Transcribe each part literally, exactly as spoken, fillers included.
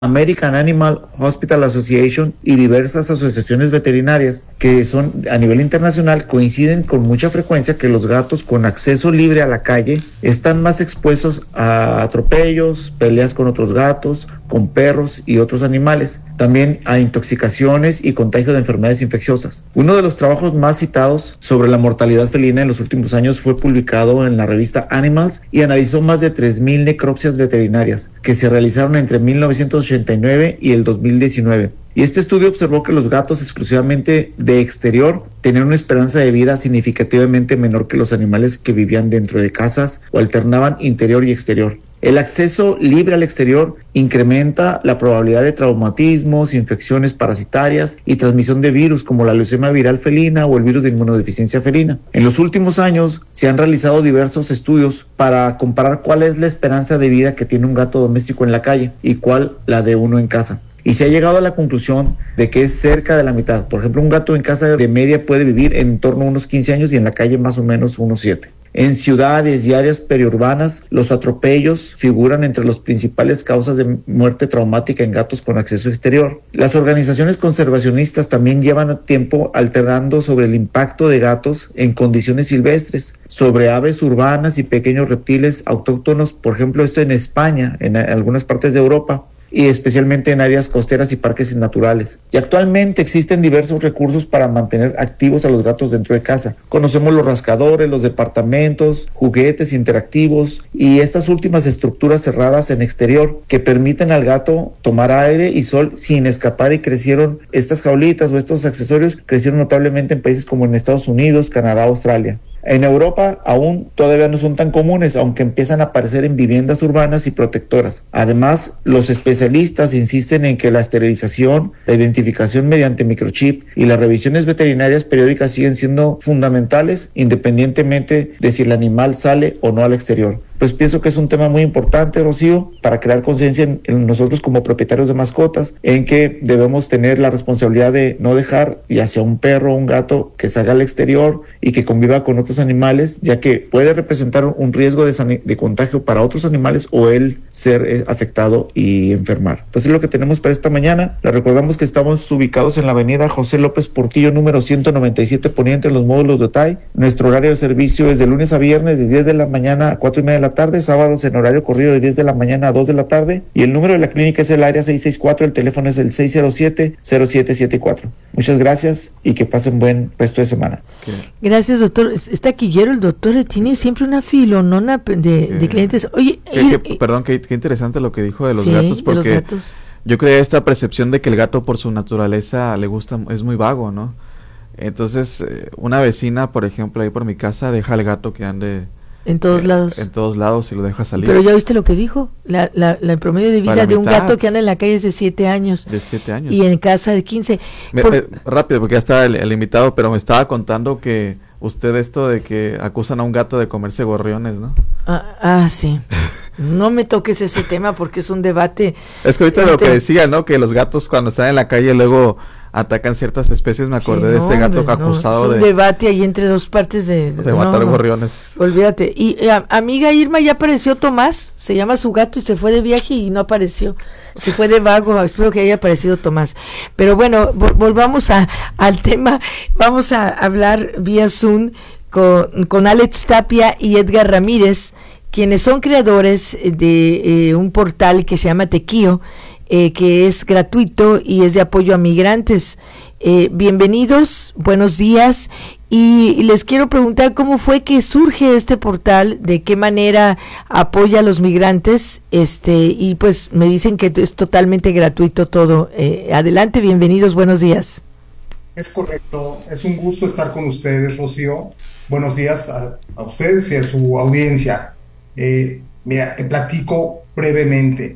American Animal Hospital Association y diversas asociaciones veterinarias que son a nivel internacional coinciden con mucha frecuencia que los gatos con acceso libre a la calle están más expuestos a atropellos, peleas con otros gatos, con perros y otros animales, también a intoxicaciones y contagio de enfermedades infecciosas. Uno de los trabajos más citados sobre la mortalidad felina en los últimos años fue publicado en la revista Animals y analizó más de tres mil necropsias veterinarias que se realizaron entre mil novecientos ochenta y nueve y el dos mil diecinueve. Y este estudio observó que los gatos exclusivamente de exterior tenían una esperanza de vida significativamente menor que los animales que vivían dentro de casas o alternaban interior y exterior. El acceso libre al exterior incrementa la probabilidad de traumatismos, infecciones parasitarias y transmisión de virus como la leucemia viral felina o el virus de inmunodeficiencia felina. En los últimos años se han realizado diversos estudios para comparar cuál es la esperanza de vida que tiene un gato doméstico en la calle y cuál la de uno en casa. Y se ha llegado a la conclusión de que es cerca de la mitad. Por ejemplo, un gato en casa de media puede vivir en torno a unos quince años y en la calle más o menos unos siete. En ciudades y áreas periurbanas, los atropellos figuran entre las principales causas de muerte traumática en gatos con acceso exterior. Las organizaciones conservacionistas también llevan tiempo alterando sobre el impacto de gatos en condiciones silvestres, sobre aves urbanas y pequeños reptiles autóctonos, por ejemplo, esto en España, en algunas partes de Europa, y especialmente en áreas costeras y parques naturales. Y actualmente existen diversos recursos para mantener activos a los gatos dentro de casa. Conocemos los rascadores, los departamentos, juguetes interactivos y estas últimas estructuras cerradas en exterior que permiten al gato tomar aire y sol sin escapar, y crecieron estas jaulitas o estos accesorios crecieron notablemente en países como en Estados Unidos, Canadá, Australia. En Europa aún todavía no son tan comunes, aunque empiezan a aparecer en viviendas urbanas y protectoras. Además, los especialistas insisten en que la esterilización, la identificación mediante microchip y las revisiones veterinarias periódicas siguen siendo fundamentales, independientemente de si el animal sale o no al exterior. Pues pienso que es un tema muy importante, Rocío, para crear conciencia en, en nosotros como propietarios de mascotas, en que debemos tener la responsabilidad de no dejar ya sea un perro o un gato que salga al exterior y que conviva con otros animales, ya que puede representar un riesgo de, san- de contagio para otros animales o él ser eh, afectado y enfermar. Entonces es lo que tenemos para esta mañana. Les recordamos que estamos ubicados en la avenida José López Portillo, número ciento noventa y siete Poniente, en los módulos de Otay. Nuestro horario de servicio es de lunes a viernes de diez de la mañana a cuatro y media de la tarde, sábados en horario corrido de diez de la mañana a dos de la tarde, y el número de la clínica es el área seiscientos sesenta y cuatro, el teléfono es el seis cero siete, cero siete siete cuatro. Muchas gracias y que pasen buen resto de semana. Gracias, doctor. Está quillero el doctor, tiene siempre una filonona de, de clientes. Oye, que, y, que, perdón, qué interesante lo que dijo de los sí, gatos, porque de los gatos. Yo creía esta percepción de que el gato por su naturaleza le gusta, es muy vago, ¿no? Entonces, eh, una vecina, por ejemplo, ahí por mi casa, deja al gato que ande en todos eh, lados. En todos lados y lo deja salir. Pero ya viste lo que dijo, la, la, la promedio de vida de un gato que anda en la calle es de siete años. De siete años. Y en casa de quince. Me, por... me, rápido, porque ya está el, el invitado, pero me estaba contando que usted esto de que acusan a un gato de comerse gorriones, ¿no? Ah, ah sí. No me toques ese tema porque es un debate. Es que ahorita este... lo que decía, ¿no? Que los gatos cuando están en la calle luego atacan ciertas especies. Me acordé sí, no, de este gato hombre, acusado no, es un de... debate ahí entre dos partes de... De matar no, gorriones. No, olvídate. Y eh, amiga Irma, ya apareció Tomás, se llama su gato y se fue de viaje y no apareció. Se fue de vago, espero que haya aparecido Tomás. Pero bueno, vol- volvamos a, al tema. Vamos a hablar vía Zoom con, con Alex Tapia y Edgar Ramírez, quienes son creadores de eh, un portal que se llama Tequío, eh, que es gratuito y es de apoyo a migrantes. Eh, bienvenidos, buenos días, y, y les quiero preguntar cómo fue que surge este portal, de qué manera apoya a los migrantes, este y pues me dicen que es totalmente gratuito todo. Eh, adelante, bienvenidos, buenos días. Es correcto, es un gusto estar con ustedes, Rocío. Buenos días a, a ustedes y a su audiencia. Eh, mira, te platico brevemente.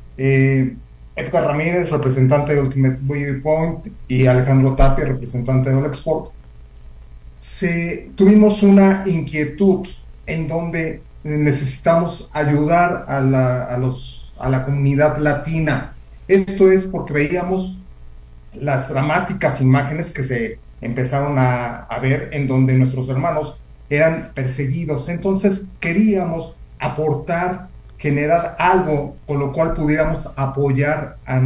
Eh, Edgar Ramírez, representante de Ultimate Viewpoint, y Alejandro Tapia, representante de Olexport, se, tuvimos una inquietud en donde necesitamos ayudar a la, a los, a la comunidad latina. Esto es porque veíamos las dramáticas imágenes que se empezaron a, a ver en donde nuestros hermanos eran perseguidos. Entonces queríamos aportar generar algo con lo cual pudiéramos apoyar a